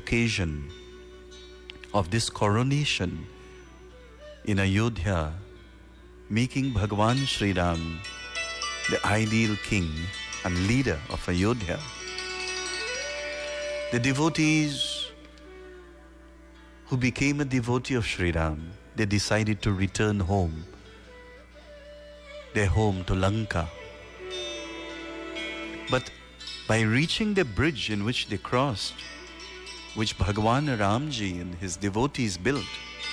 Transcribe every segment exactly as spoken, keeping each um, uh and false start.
occasion of this coronation in Ayodhya, making Bhagwan Sri Ram the ideal king and leader of Ayodhya, the devotees who became a devotee of Sri Ram, they decided to return home, their home to Lanka. But by reaching the bridge in which they crossed, which Bhagwan Ramji and his devotees built,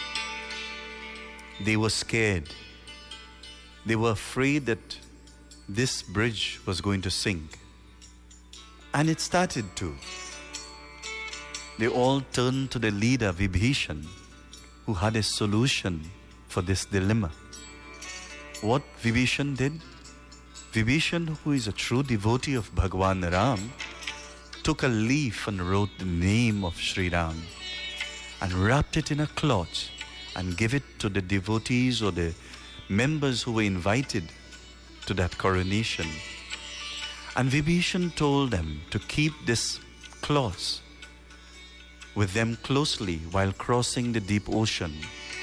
they were scared. They were afraid that this bridge was going to sink. And it started to. They all turned to the leader, Vibhishan, who had a solution for this dilemma. What Vibhishan did? Vibhishan, who is a true devotee of Bhagwan Ram, took a leaf and wrote the name of Sri Ram and wrapped it in a cloth and gave it to the devotees or the members who were invited to that coronation. And Vibhishan told them to keep this cloth with them closely while crossing the deep ocean.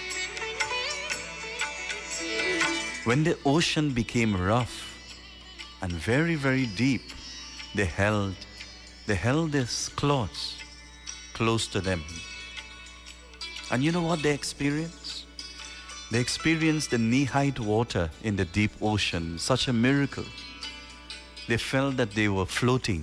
When the ocean became rough and very, very deep, they held, they held this cloth close to them. And you know what they experienced? They experienced the knee-height water in the deep ocean, such a miracle. They felt that they were floating.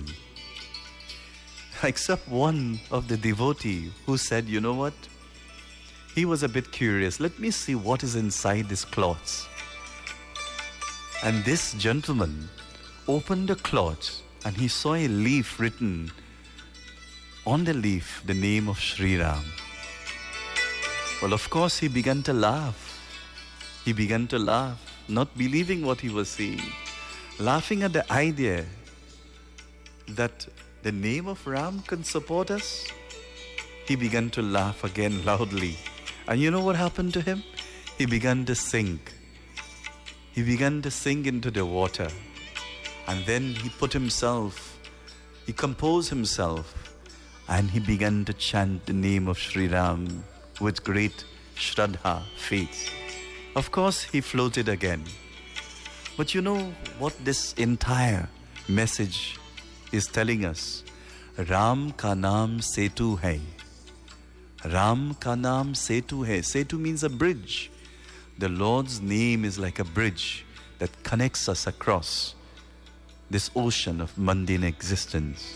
Except one of the devotee who said, you know what? He was a bit curious. Let me see what is inside this cloth. And this gentleman opened the cloth and he saw a leaf written on the leaf, the name of Sri Ram. Well, of course, he began to laugh. He began to laugh, not believing what he was seeing, laughing at the idea that the name of Ram can support us. He began to laugh again loudly. And you know what happened to him? He began to sink. He began to sink into the water. And then he put himself, he composed himself, and he began to chant the name of Sri Ram with great Shraddha, faith. Of course, he floated again. But you know what this entire message is telling us? Ram ka naam setu hai. Ram ka naam setu hai. Setu means a bridge. The Lord's name is like a bridge that connects us across this ocean of mundane existence.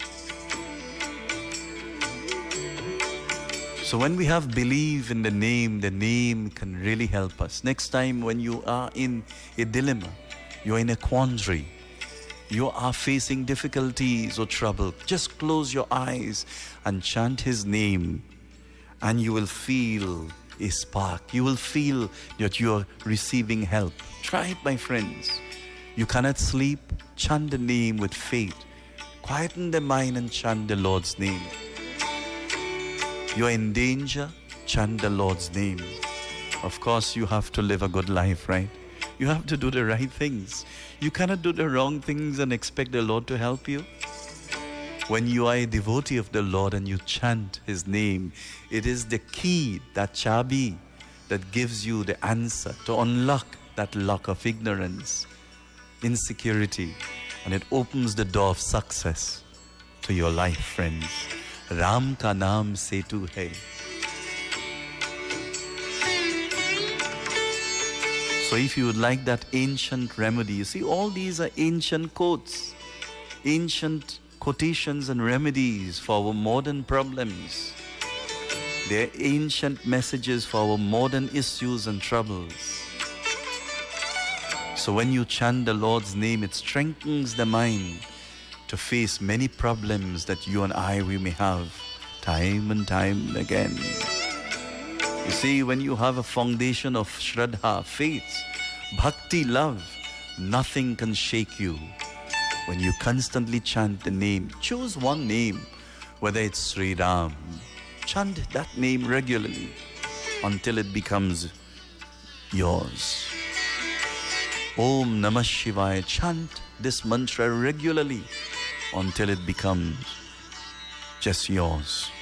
So when we have belief in the name, the name can really help us. Next time when you are in a dilemma, you're in a quandary, you are facing difficulties or trouble, just close your eyes and chant His name, and you will feel a spark. You will feel that you are receiving help. Try it, my friends. You cannot sleep, chant the name with faith. Quieten the mind and chant the Lord's name. You are in danger, chant the Lord's name. Of course, you have to live a good life, right? You have to do the right things. You cannot do the wrong things and expect the Lord to help you. When you are a devotee of the Lord and you chant His name, it is the key, that chabi, that gives you the answer to unlock that lock of ignorance, insecurity, and it opens the door of success to your life, friends. Ram ka naam setu hai. So if you would like that ancient remedy, you see, all these are ancient quotes, ancient quotations and remedies for our modern problems. They're ancient messages for our modern issues and troubles. So when you chant the Lord's name, it strengthens the mind to face many problems that you and I, we may have time and time again. You see, when you have a foundation of Shraddha, faith, bhakti, love, nothing can shake you. When you constantly chant the name, choose one name, whether it's Sri Ram, chant that name regularly until it becomes yours. Om Namah Shivaya, chant this mantra regularly until it becomes just yours.